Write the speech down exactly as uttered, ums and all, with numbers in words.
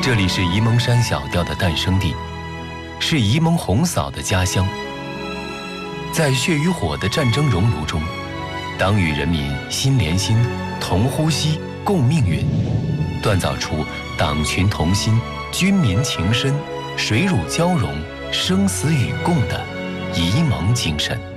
这里是沂蒙山小调的诞生地，是沂蒙红嫂的家乡。在血与火的战争熔炉中，党与人民心连心、同呼吸、共命运，锻造出党群同心、军民情深、水乳交融、生死与共的沂蒙精神。